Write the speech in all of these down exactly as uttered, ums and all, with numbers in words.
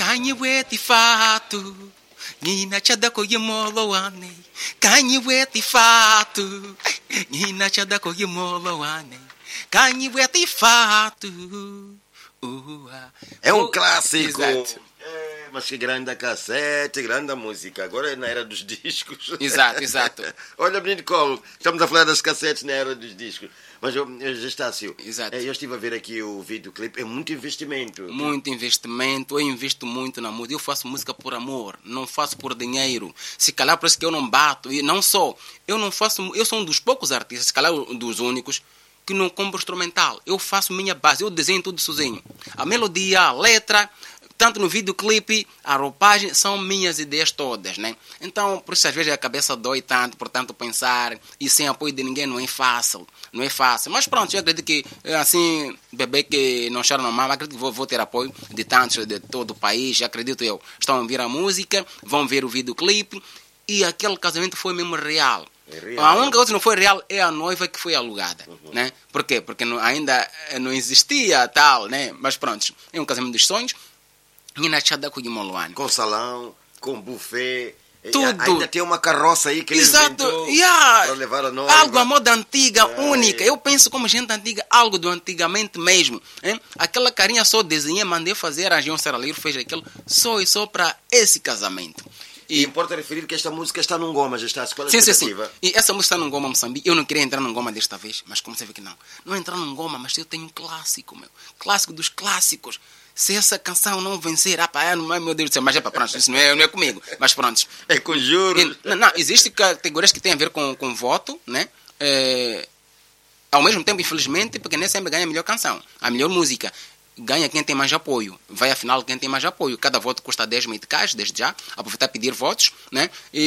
Kanyiweti fatu. Nina chadako yemolowane. Kanyiweti fatu. Nina chadako yemolowane. Kanyiweti fatu. É um clássico. Exato. É, mas que grande a cassete, grande a música. Agora é na era dos discos. Exato, exato. Olha, menino Colo, estamos a falar das cassetes na era dos discos. Mas, eu, Gestácio, Exato. eu estive a ver aqui o videoclipe, é muito investimento. Muito investimento, eu invisto muito na música. Eu faço música por amor, não faço por dinheiro. Se calhar por isso que eu não bato. E não só, eu não faço, eu sou um dos poucos artistas, se calhar um dos únicos, que não compro instrumental. Eu faço minha base, eu desenho tudo sozinho. A melodia, a letra, tanto no videoclipe, a roupagem, são minhas ideias todas, né? Então, por isso às vezes a cabeça dói tanto, portanto pensar, e sem apoio de ninguém não é fácil, não é fácil. Mas pronto, eu acredito que, assim, bebê que não chora na mama, acredito que vou, vou ter apoio de tantos, de todo o país, acredito eu. Estão a ouvir a música, vão ver o videoclipe, e aquele casamento foi mesmo real. É real. A única coisa que não foi real é a noiva que foi alugada, uhum. né? Por quê? Porque não, ainda não existia tal, né? Mas pronto, é um casamento dos sonhos. Com salão, com buffet. Tudo. Ainda tem uma carroça aí que eles Exato. inventou Yeah. para levar a noiva. Algo à moda antiga, É. única. Eu penso como gente antiga, algo do antigamente mesmo. Hein? Aquela carinha só desenhei, mandei fazer, a Gion Serralheiro fez aquilo só e só para esse casamento. E importa referir que esta música está num goma, já está. Qual é a Sim, sim, sim. expectativa? E essa música está num goma Moçambique. Eu não queria entrar num goma desta vez, mas como você vê que não. Não entrar num goma, mas eu tenho um clássico, meu. Clássico dos clássicos. Se essa canção não vencer, ah, pá, não é, meu Deus do céu, mas é para pronto, isso não é, não é comigo. Mas pronto. É com juros. Não, não, existem categorias que têm a ver com, com voto, né? É, ao mesmo tempo, infelizmente, porque nem sempre ganha a melhor canção, a melhor música. Ganha quem tem mais apoio. Vai à final quem tem mais apoio. Cada voto custa dez meticais, desde já. Aproveitar e pedir votos, né?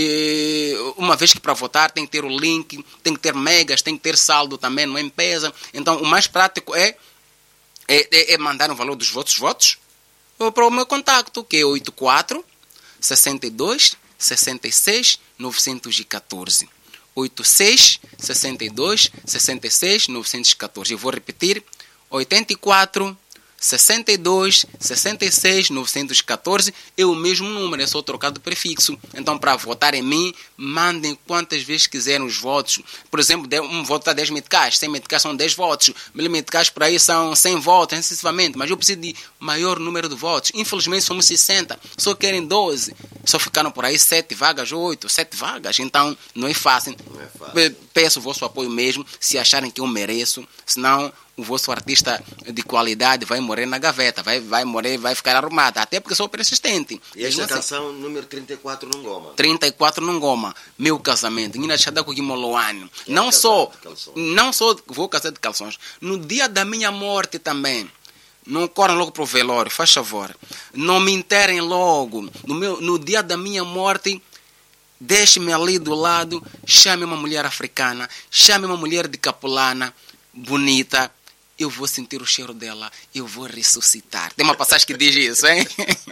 E uma vez que para votar tem que ter o link, tem que ter megas, tem que ter saldo também no M-Pesa. Então, o mais prático é, é, é mandar o valor dos votos, votos para o meu contacto, que é oitenta e quatro, sessenta e dois, sessenta e seis, novecentos e catorze. oitenta e seis, sessenta e dois, sessenta e seis, novecentos e catorze. Eu vou repetir. oitenta e quatro, sessenta e dois, sessenta e seis, novecentos e catorze é o mesmo número, é só trocado de prefixo. Então, para votar em mim, mandem quantas vezes quiserem os votos. Por exemplo, um voto dá dez meticais, cem meticais são dez votos, mil meticais por aí são cem votos, excessivamente. Mas eu preciso de maior número de votos. Infelizmente, somos sessenta, só querem doze. Só ficaram por aí sete vagas, oito, sete vagas. Então, não é fácil. Não é fácil. Peço o vosso apoio mesmo, se acharem que eu mereço. Senão, o vosso artista de qualidade vai morrer na gaveta, vai, vai morrer, vai ficar arrumado, até porque sou persistente. E esta assim, canção, número trinta e quatro, não goma. trinta e quatro não goma. Meu casamento, Nina Chadaco Guimoloane. Não só, não só vou casar de calções, no dia da minha morte também. Não corram logo para o velório, faz favor. Não me enterrem logo. No, meu, no dia da minha morte, deixe-me ali do lado, chame uma mulher africana, chame uma mulher de capulana, bonita. Eu vou sentir o cheiro dela, eu vou ressuscitar. Tem uma passagem que diz isso, hein?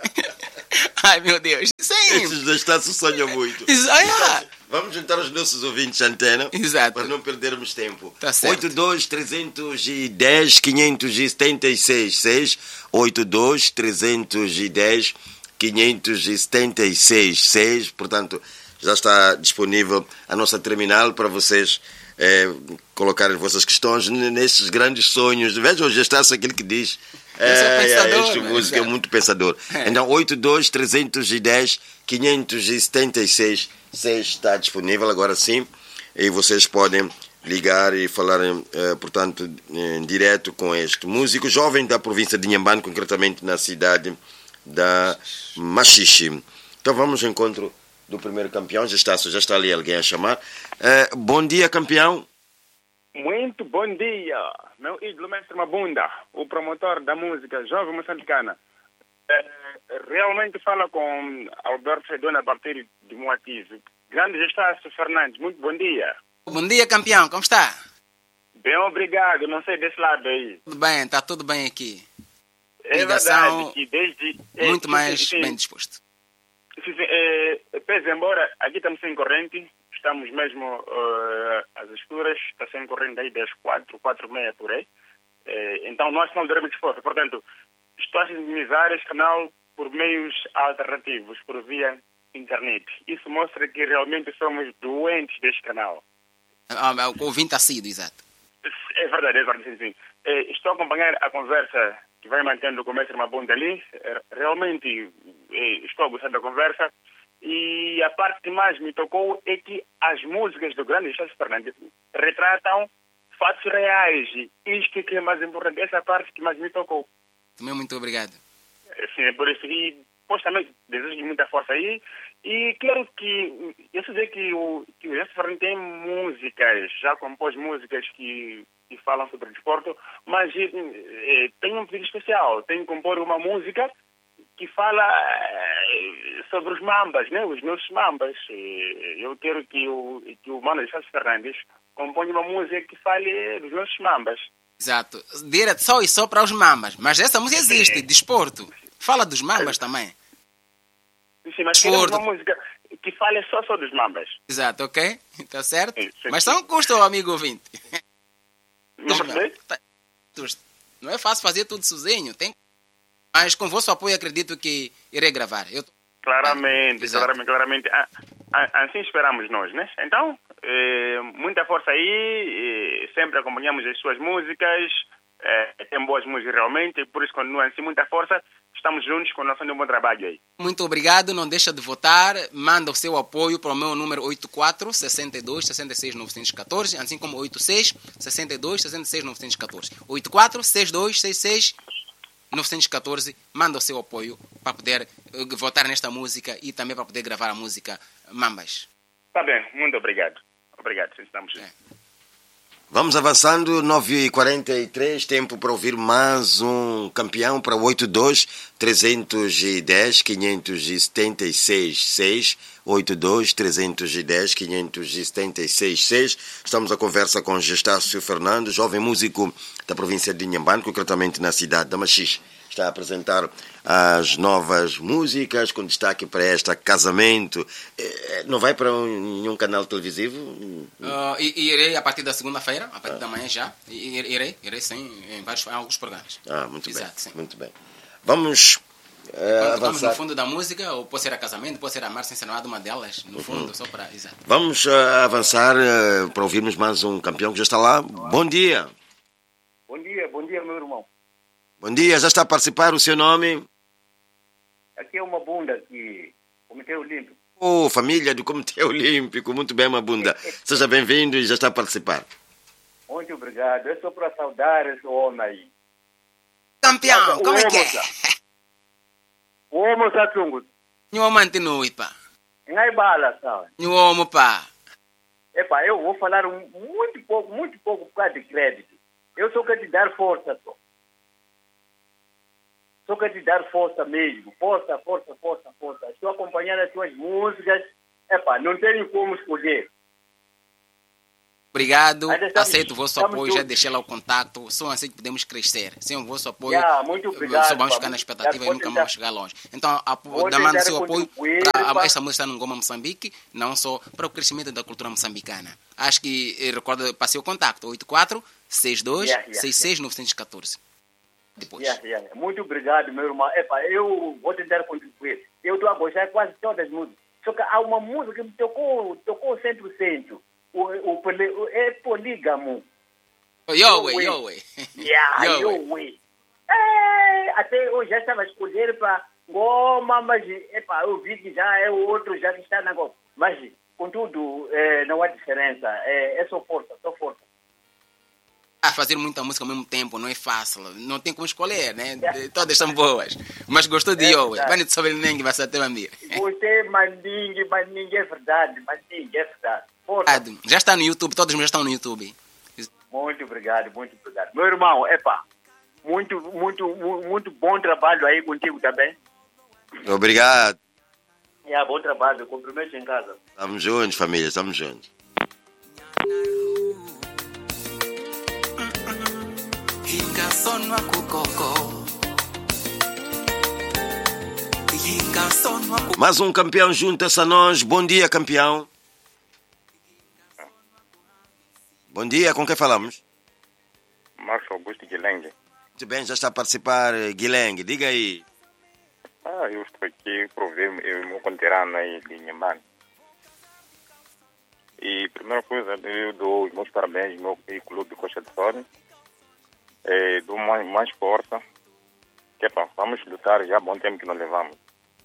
Ai, meu Deus. Sim. Esses dois Estácio sonham muito. Ah, Vamos juntar os nossos ouvintes de antena. Exato. Para não perdermos tempo. Tá certo. oito dois, três um zero, quinhentos e setenta e seis seis. oito dois, três um zero, quinhentos e setenta e seis seis. Portanto, já está disponível a nossa terminal para vocês é, colocarem as vossas questões nesses grandes sonhos. Vejam, já está aquele que diz. É, é, este músico é muito pensador. É. Então, oito dois, três um zero, quinhentos e setenta e seis seis está disponível agora sim. E vocês podem ligar e falar, eh, portanto, em direto com este músico jovem da província de Inhambane, concretamente na cidade da Machixe. Então vamos ao encontro do primeiro campeão. Já está, já está ali alguém a chamar. Eh, bom dia, campeão. Muito bom dia, meu ídolo mestre Mabunda, o promotor da música jovem moçambicana. É, realmente fala com Alberto Fedona a partir de Moatize. Grande Gestácio Fernandes, muito bom dia. Bom dia, campeão, como está? Bem, obrigado, não sei desse lado aí. Tudo bem, está tudo bem aqui. É Ligação verdade que desde... muito é, mais sim, sim, bem disposto. Sim, sim, é, pese embora, aqui estamos sem corrente, estamos mesmo uh, às escuras, está sem corrente aí das quatro, quatro e meia por aí. É, então nós não daremos esforço. Portanto, estou a sintonizar este canal por meios alternativos, por via internet. Isso mostra que realmente somos doentes deste canal. Ah, o ouvinte assíduo, exato. É verdade, é verdade, sim, sim. Eh, Estou a acompanhar a conversa que vai mantendo com o mestre Mabunda ali. Eh, Realmente eh, estou a gostar da conversa. E a parte que mais me tocou é que as músicas do grande Charles Fernandes retratam fatos reais. Isto que é mais importante, essa parte que mais me tocou. Também muito obrigado. Sim, é por isso. E depois também desejo muita força aí. E claro que eu sei dizer que o, que o Charles Fernandes tem músicas, já compôs músicas que, que falam sobre o desporto, mas eh, tem um pedido especial. Tem que compor uma música que fala eh, sobre os mambas, né? Os nossos mambas. Eh, Eu quero que o, que o Mano de Charles Fernandes componha uma música que fale dos nossos mambas. Exato. Direto só e só para os mambas. Mas essa música existe, Sim. desporto. Fala dos mambas também. Sim, mas queremos uma música que fale só, só dos mambas. Exato, ok? Está certo? Sim, sim, Mas sim. são custos, amigo ouvinte. Não percebi? Não é fácil fazer tudo sozinho. Tem... Mas com vosso apoio acredito que irei gravar. Eu... Claramente, Exato. claramente, claramente. Ah, ah, Assim esperamos nós, né? Então, eh, muita força aí. eh, Sempre acompanhamos as suas músicas. eh, Tem boas músicas realmente. E por isso, continua assim, muita força. Estamos juntos, continuando um bom trabalho aí. Muito obrigado. Não deixa de votar. Manda o seu apoio para o meu número oitenta e quatro, sessenta e dois, sessenta e seis, novecentos e catorze, assim como oitenta e seis, sessenta e dois, sessenta e seis, novecentos e catorze. oitenta e quatro, sessenta e dois, sessenta e seis, novecentos e catorze. Manda o seu apoio para poder uh, votar nesta música e também para poder gravar a música Mambas. Tá bem, muito obrigado. Obrigado, sim, estamos juntos. É. Vamos avançando, nove e quarenta e três, tempo para ouvir mais um campeão para o oitenta e dois, trezentos e dez, quinhentos e setenta e seis, seis, oitenta e dois, trezentos e dez, quinhentos e setenta e seis, seis. Estamos a conversa com Gestácio Fernando, jovem músico da província de Inhambane, concretamente na cidade de Machixe. Está a apresentar as novas músicas com destaque para esta Casamento. Não vai para um, nenhum canal televisivo? Uh, e, e irei a partir da segunda-feira, a partir ah. da manhã já. I, irei, irei sim, em vários em alguns programas. Ah, muito Exato, bem. Sim. Muito bem. Vamos uh, Quando avançar. Estamos no fundo da música, ou pode ser a Casamento, pode ser a Mar Sensacional, uma delas, no fundo, uhum. só para... Exato. Vamos uh, avançar uh, para ouvirmos mais um campeão que já está lá. Bom dia. Bom dia, bom dia, meu irmão. Bom dia, já está a participar, o seu nome? Aqui é uma bunda aqui, Comitê Olímpico. Oh, família do Comitê Olímpico, muito bem, Mabunda. Seja bem-vindo e já está a participar. Muito obrigado, eu sou para saudar esse homem aí. Campeão, como é que é? O homem está tungo. Nho mantenui, pá. Ngai bala, sabe? Nho homo, pá. Epá, eu vou falar um, muito pouco, muito pouco por causa de crédito. Eu só quero te dar força, só. Só quero te dar força mesmo. Força, força, força, força. Estou acompanhando as tuas músicas. Epá, não tenho como escolher. Obrigado, estamos, aceito o vosso apoio, todos. já deixei lá o contato. Só assim que podemos crescer. Sem o vosso apoio, yeah, muito obrigado, só vamos pá, ficar na expectativa e nunca tentar, vamos chegar longe. Então, vou demando o seu apoio para pá. essa música no Goma Moçambique, não só para o crescimento da cultura moçambicana. Acho que, recordo, passei o contato, oitenta e quatro, sessenta e dois, yeah, yeah, sessenta e seis, novecentos e catorze. Depois. Yeah, yeah. Muito obrigado, meu irmão. Epa, eu vou tentar contribuir. Eu estou a gostar de quase todas as músicas. Só que há uma música que me tocou, tocou cem por cento. O, o, o, é polígamo. Yo, way, yo, way. Yeah, yo, yo way. É, até eu já estava a escolher para Goma, mas epa, eu vi que já é o outro já que está na Goma. Mas, contudo, é, não há diferença. É, é só força, só força. Ah, fazer muita música ao mesmo tempo não é fácil. Não tem como escolher, né? Todas são boas. Mas gostou de é Yo, vai não saber nem que vai ser até Mandir. Gostei, Mandingue, Mandingue, é verdade. Mandingue, é verdade. Força. Já está no YouTube, todos já estão no YouTube. Muito obrigado, muito obrigado. Meu irmão, epa, muito, muito, muito bom trabalho aí contigo também. Obrigado. É, bom trabalho, cumprimento em casa. Estamos juntos, família, estamos juntos. Mais um campeão junta-se a nós. Bom dia, campeão. Bom dia, com quem falamos? Márcio Augusto Guilherme. Muito bem, já está a participar, Guilherme. Diga aí. Ah, eu estou aqui para ver o meu conterrâneo aí de Inhambane. E primeira coisa, eu dou os meus parabéns ao meu clube de Costa de Sol. É, dou mais, mais força. Que é pá, vamos lutar já há bom tempo que não levamos.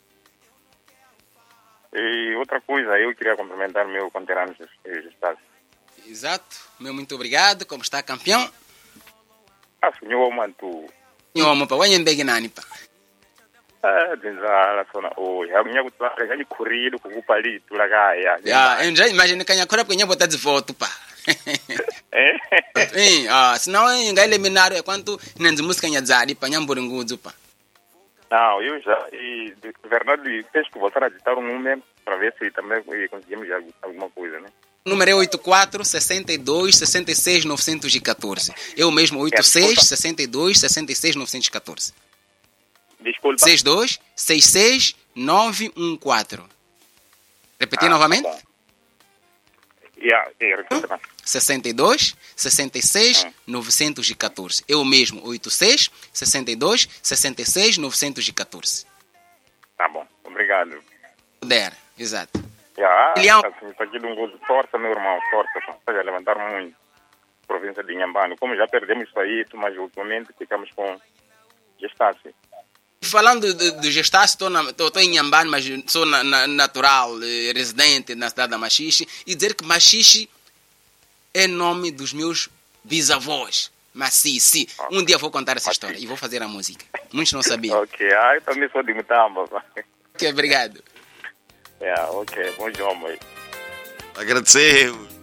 E outra coisa, eu queria cumprimentar o meu conterrâneo Gestácio. Exato. Meu muito obrigado. Como está, campeão? Ah, senhor, manto. Nhoma, pa. Wanha mbegi nani, pa. Ah, dizala sona. Oh, já minha gutara já de corrido com o palito lá gaia. Ya, eu já imagino que a minha cora porque botar de voto, pa. É? Sim, ah, senão em gai eliminar é quanto nanzi música nha zari pa nyamburingudzo, pa. Não, eu já, e de verdade, tens que voltar a digitar um número para ver se também conseguimos alguma coisa, né? O número é oitenta e quatro, sessenta e dois, sessenta e seis, novecentos e catorze. Eu mesmo, oitenta e seis, sessenta e dois, sessenta e seis, novecentos e catorze. Desculpa. sessenta e dois, sessenta e seis, novecentos e quatorze. Repetir Ah, novamente? tá bom. Yeah, yeah, sessenta e dois, sessenta e seis, novecentos e catorze. Eu mesmo, oitenta e seis, sessenta e dois, sessenta e seis, novecentos e catorze. Tá bom, obrigado. Puder, exato. Yeah, Leão. assim, isso aqui de um gosto, força, meu irmão, força. Já levantaram muito. Província de Inhambane. Como já perdemos isso aí, mas ultimamente ficamos com Gestácio. Falando do, do Gestácio, estou em Inhambane, mas sou na, na, natural, eh, residente na cidade da Machixe, e dizer que Machixe é nome dos meus bisavós. Mas sim, sim. Um dia vou contar essa história e vou fazer a música. Muitos não sabiam. Ok, ah, eu também sou de Mutamba. Ok, obrigado. Yeah, ok, bom jogo aí. Agradecemos.